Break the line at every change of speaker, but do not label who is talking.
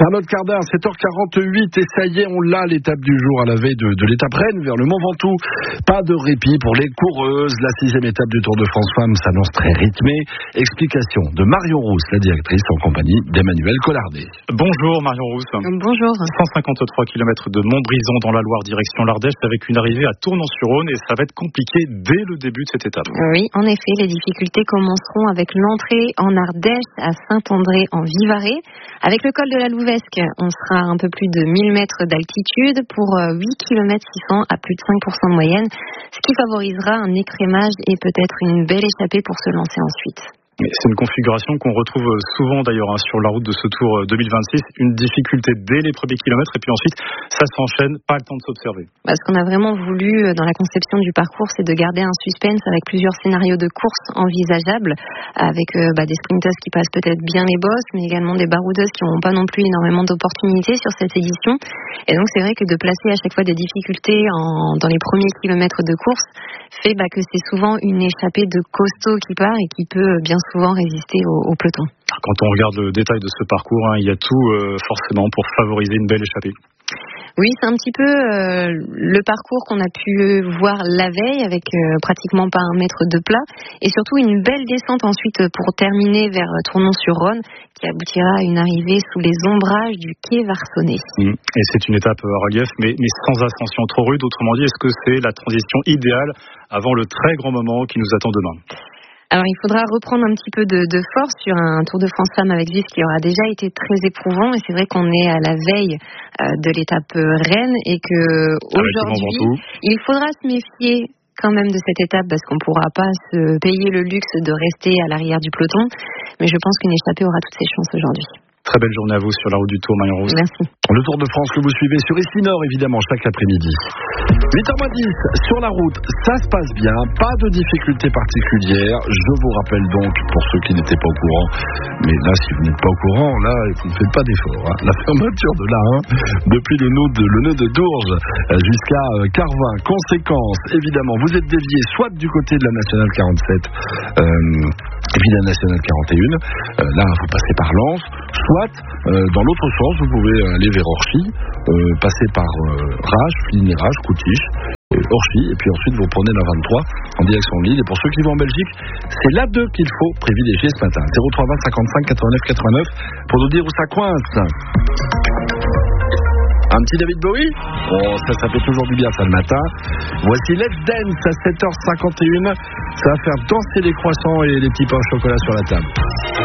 Charlotte Cardin, 7h48 et ça y est, on l'a l'étape du jour à la veille de l'étape Rennes vers le Mont Ventoux. Pas de répit pour les coureuses. La 6e étape du Tour de France Femmes s'annonce très rythmée. Explication de Marion Rousse, la directrice, en compagnie d'Emmanuel Collardet.
Bonjour Marion Rousse.
Bonjour.
153 km de Montbrison dans la Loire, direction l'Ardèche, avec une arrivée à Tournon-sur-Rhône et ça va être compliqué dès le début de cette étape.
Oui, en effet, les difficultés commenceront avec l'entrée en Ardèche à Saint-André en Vivarais. Avec le col de la Louvesque, on sera à un peu plus de 1000 mètres d'altitude pour 8 km 600 à plus de 5% de moyenne, ce qui favorisera un écrémage et peut-être une belle échappée pour se lancer ensuite.
C'est une configuration qu'on retrouve souvent d'ailleurs sur la route de ce Tour 2026. Une difficulté dès les premiers kilomètres et puis ensuite ça s'enchaîne, pas le temps de s'observer.
Ce qu'on a vraiment voulu dans la conception du parcours, c'est de garder un suspense avec plusieurs scénarios de course envisageables, avec des sprinteuses qui passent peut-être bien les bosses, mais également des baroudeuses qui n'auront pas non plus énormément d'opportunités sur cette édition. Et donc c'est vrai que de placer à chaque fois des difficultés dans les premiers kilomètres de course fait que c'est souvent une échappée de costaud qui part et qui peut bien souvent résister au peloton.
Quand on regarde le détail de ce parcours, il y a tout forcément pour favoriser une belle échappée.
Oui, c'est un petit peu le parcours qu'on a pu voir la veille avec pratiquement pas un mètre de plat et surtout une belle descente ensuite pour terminer vers Tournon-sur-Rhône qui aboutira à une arrivée sous les ombrages du quai Varsonnet.
Et c'est une étape à relief mais sans ascension trop rude. Autrement dit, est-ce que c'est la transition idéale avant le très grand moment qui nous attend demain ?
Alors, il faudra reprendre un petit peu de force sur un Tour de France Femmes avec Zwift qui aura déjà été très éprouvant. Et c'est vrai qu'on est à la veille de l'étape Rennes et que aujourd'hui, il faudra se méfier quand même de cette étape parce qu'on ne pourra pas se payer le luxe de rester à l'arrière du peloton. Mais je pense qu'une échappée aura toutes ses chances aujourd'hui.
Très belle journée à vous sur la route du Tour, Marion Rousse.
Merci.
Le Tour de France que vous suivez sur Ici Nord, évidemment, chaque après-midi. 8h10, sur la route, ça se passe bien, pas de difficultés particulières. Je vous rappelle donc, pour ceux qui n'étaient pas au courant, mais là, si vous n'êtes pas au courant, là, vous ne faites pas d'effort. La fermeture de l'A1, depuis le nœud de Dourges jusqu'à Carvin. Conséquence, évidemment, vous êtes dévié soit du côté de la Nationale 47, et puis la Nationale 41. Là, vous passez par Lens. Soit, dans l'autre sens, vous pouvez aller vers Orchy, passer par Rache, Fligny-Rache, Coutiche, Orchy, et puis ensuite vous prenez la 23 en direction de Lille. Et pour ceux qui vont en Belgique, c'est la 2 qu'il faut privilégier ce matin. 0320 55 89 89 pour nous dire où ça coince. Un petit David Bowie ? Oh, ça fait toujours du bien ça le matin. Voici Let's Dance à 7h51. Ça va faire danser les croissants et les petits pains au chocolat sur la table.